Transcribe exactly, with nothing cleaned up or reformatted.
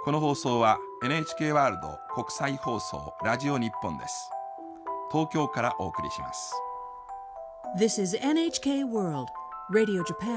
この放送は エヌエイチケー ワールド国際放送ラジオ日本です。東京からお送りします。 This is エヌエイチケー World Radio Japan